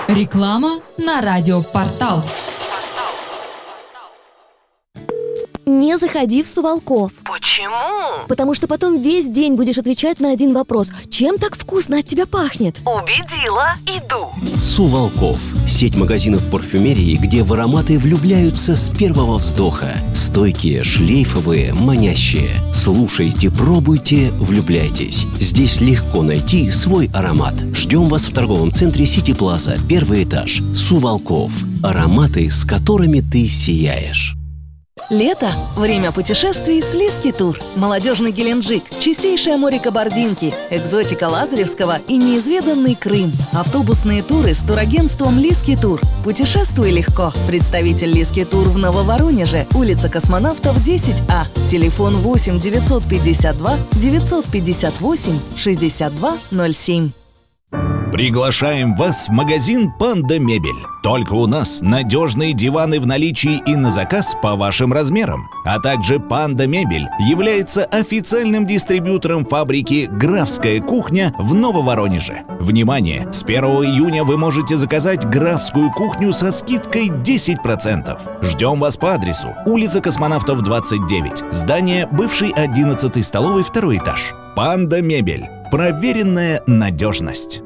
Реклама на радиопортал. Не заходи в Сувалков. Почему? Потому что потом весь день будешь отвечать на один вопрос. Чем так вкусно от тебя пахнет? Убедила, иду. Сувалков. Сеть магазинов парфюмерии, где в ароматы влюбляются с первого вздоха. Стойкие, шлейфовые, манящие. Слушайте, пробуйте, влюбляйтесь. Здесь легко найти свой аромат. Ждем вас в торговом центре Сити Плаза, 1 этаж. Сувалков. Ароматы, с которыми ты сияешь. Лето – время путешествий с Лиски Тур. Молодежный Геленджик, чистейшее море Кабардинки, экзотика Лазаревского и неизведанный Крым. Автобусные туры с турагентством Лиски Тур. Путешествуй легко. Представитель Лиски Тур в Нововоронеже, улица Космонавтов, 10А. Телефон 8 952 958 6207. Приглашаем вас в магазин «Панда Мебель». Только у нас надежные диваны в наличии и на заказ по вашим размерам. А также «Панда Мебель» является официальным дистрибьютором фабрики «Графская кухня» в Нововоронеже. Внимание! С 1 июня вы можете заказать «Графскую кухню» со скидкой 10%. Ждем вас по адресу: улица Космонавтов, 29. Здание бывшей 11-й столовой, 2 этаж. «Панда Мебель». Проверенная надежность.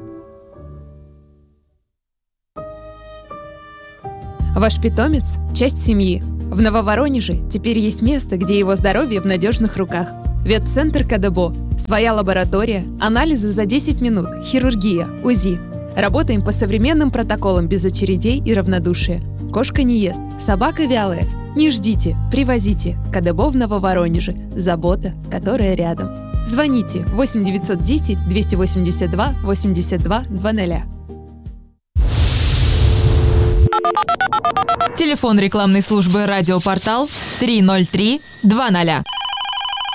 Ваш питомец – часть семьи. В Нововоронеже теперь есть место, где его здоровье в надежных руках. Ветцентр КДБО. Своя лаборатория, анализы за 10 минут, хирургия, УЗИ. Работаем по современным протоколам без очередей и равнодушия. Кошка не ест, собака вялая. Не ждите, привозите. КДБО в Нововоронеже. Забота, которая рядом. Звоните 8 910 282 82 00. Телефон рекламной службы «Радиопортал» 303 20.